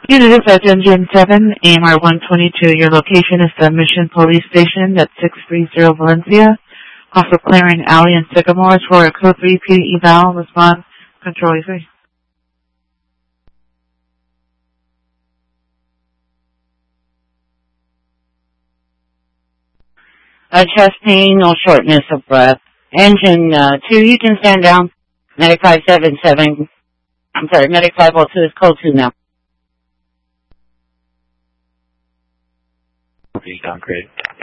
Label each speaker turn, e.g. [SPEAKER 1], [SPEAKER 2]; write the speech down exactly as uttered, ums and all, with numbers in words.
[SPEAKER 1] Unit is at Engine seven, A M R one twenty-two. Your location is the Mission Police Station at six three zero Valencia, off of Clarion Alley and Sycamores for a code three P eval. Respond, Control E three.
[SPEAKER 2] Uh, chest pain, no shortness of breath. Engine uh, two, you can stand down. Medic five seven seven, I'm sorry, Medic five oh two is code two now.
[SPEAKER 3] Okay, down, great.